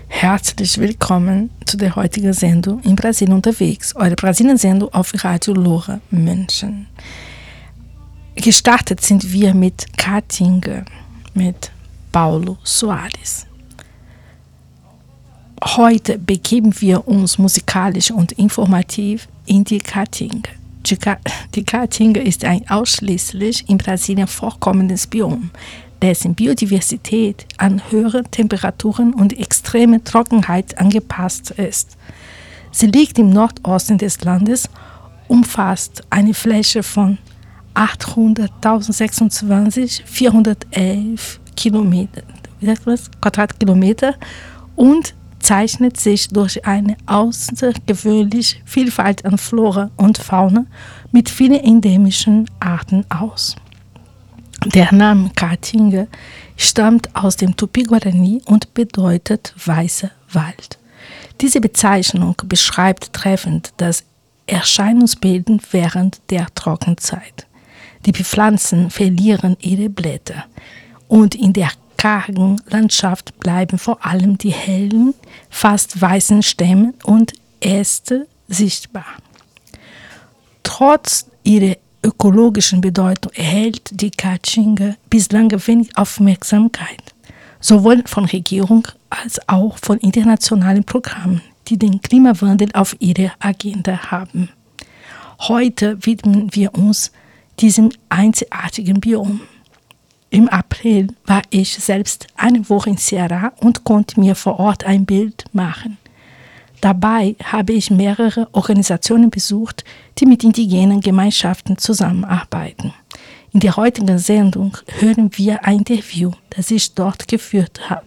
Herzlich willkommen zu der heutigen Sendung in Brasilien unterwegs, eure Brasilien-Sendung auf Radio Lora München. Gestartet sind wir mit Caatinga, mit Paulo Soares. Heute begeben wir uns musikalisch und informativ in die Caatinga. Die Caatinga ist ein ausschließlich in Brasilien vorkommendes Biom, dessen Biodiversität an höhere Temperaturen und extreme Trockenheit angepasst ist. Sie liegt im Nordosten des Landes, umfasst eine Fläche von 800.026,411 Quadratkilometer und zeichnet sich durch eine außergewöhnliche Vielfalt an Flora und Fauna mit vielen endemischen Arten aus. Der Name Caatinga stammt aus dem Tupi-Guarani und bedeutet weißer Wald. Diese Bezeichnung beschreibt treffend das Erscheinungsbild während der Trockenzeit. Die Pflanzen verlieren ihre Blätter und in der kargen Landschaft bleiben vor allem die hellen, fast weißen Stämme und Äste sichtbar. Trotz ihrer ökologischen Bedeutung erhält die Caatinga bislang wenig Aufmerksamkeit, sowohl von Regierung als auch von internationalen Programmen, die den Klimawandel auf ihrer Agenda haben. Heute widmen wir uns diesem einzigartigen Biom. Im April war ich selbst eine Woche in Ceará und konnte mir vor Ort ein Bild machen. Dabei habe ich mehrere Organisationen besucht, die mit indigenen Gemeinschaften zusammenarbeiten. In der heutigen Sendung hören wir ein Interview, das ich dort geführt habe.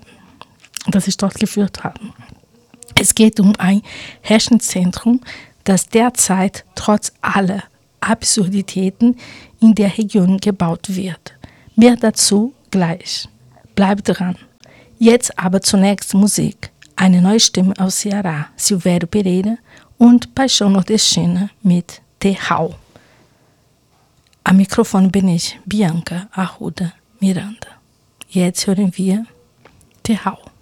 Es geht um ein Rechenzentrum, das derzeit trotz aller Absurditäten in der Region gebaut wird. Mehr dazu gleich. Bleibt dran. Jetzt aber zunächst Musik. Eine neue Stimme aus Ceará, Silvério Pereira und Paixão Nordestina mit Terral. Am Mikrofon bin ich, Bianca Arruda Miranda. Jetzt hören wir Terral.